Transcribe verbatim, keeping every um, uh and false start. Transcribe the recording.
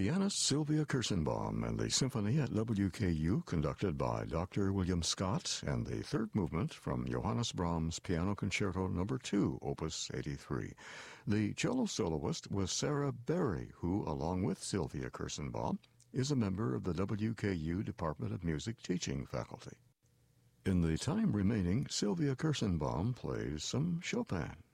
pianist Sylvia Kirschenbaum and the symphony at W K U conducted by Doctor William Scott, and the third movement from Johannes Brahms' Piano Concerto Number two, Opus eighty-three. The cello soloist was Sarah Berry, who, along with Sylvia Kirschenbaum, is a member of the W K U Department of Music teaching faculty. In the time remaining, Sylvia Kirschenbaum plays some Chopin.